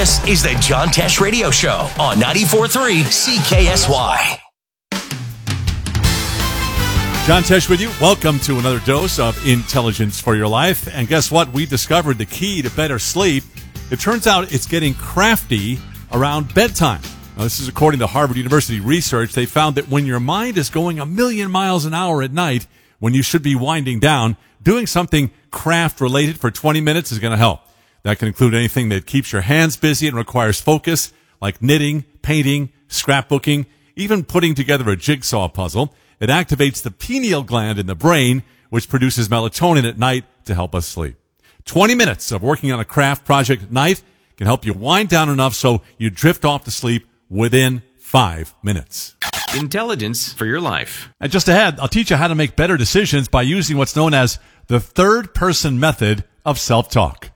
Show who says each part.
Speaker 1: This is the John Tesh Radio Show on 94.3 CKSY.
Speaker 2: John Tesh with you. Welcome to another dose of intelligence for your life. And guess what? We discovered the key to better sleep. It turns out it's getting crafty around bedtime. Now, this is according to Harvard University research. They found that when your mind is going a million miles an hour at night, when you should be winding down, doing something craft-related for 20 minutes is going to help. That can include anything that keeps your hands busy and requires focus, like knitting, painting, scrapbooking, even putting together a jigsaw puzzle. It activates the pineal gland in the brain, which produces melatonin at night to help us sleep. 20 minutes of working on a craft project at night can help you wind down enough so you drift off to sleep within 5 minutes.
Speaker 3: Intelligence for your life.
Speaker 2: And just ahead, I'll teach you how to make better decisions by using what's known as the third-person method of self-talk.